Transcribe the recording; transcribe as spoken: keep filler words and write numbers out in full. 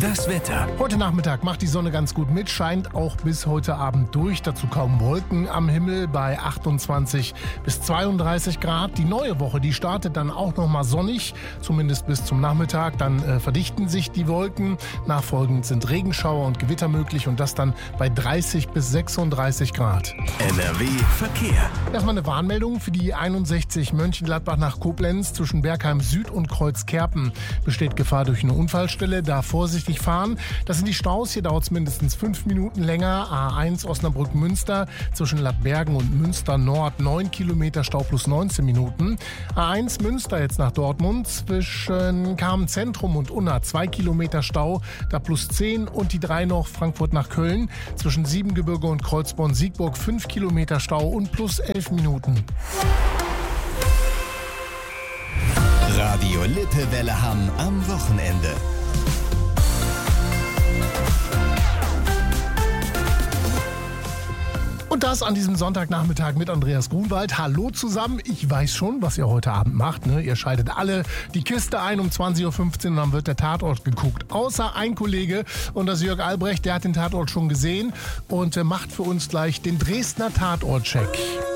Das Wetter. Heute Nachmittag macht die Sonne ganz gut mit, scheint auch bis heute Abend durch. Dazu kaum Wolken am Himmel bei achtundzwanzig bis zweiunddreißig Grad. Die neue Woche, die startet dann auch noch mal sonnig, zumindest bis zum Nachmittag. Dann äh, verdichten sich die Wolken. Nachfolgend sind Regenschauer und Gewitter möglich und das dann bei dreißig bis sechsunddreißig Grad. N R W Verkehr. Erstmal eine Warnmeldung für die einundsechzig Mönchengladbach nach Koblenz. Zwischen Bergheim Süd und Kreuzkerpen besteht Gefahr durch eine Unfallstelle. Da vorsichtig fahren. Das sind die Staus. Hier dauert es mindestens fünf Minuten länger. A eins Osnabrück-Münster zwischen Lattbergen und Münster Nord neun Kilometer Stau plus neunzehn Minuten. A eins Münster jetzt nach Dortmund zwischen Kamen-Zentrum und Unna zwei Kilometer Stau, da plus zehn. Und die drei noch Frankfurt nach Köln zwischen Siebengebirge und Kreuzborn-Siegburg fünf Kilometer Stau und plus elf Minuten. Radio Lippewelle Hamm am Wochenende. Und das an diesem Sonntagnachmittag mit Andreas Grunwald. Hallo zusammen. Ich weiß schon, was ihr heute Abend macht. Ne? Ihr schaltet alle die Kiste ein um zwanzig Uhr fünfzehn und dann wird der Tatort geguckt. Außer ein Kollege, und das ist Jörg Albrecht, der hat den Tatort schon gesehen und macht für uns gleich den Dresdner Tatort-Check.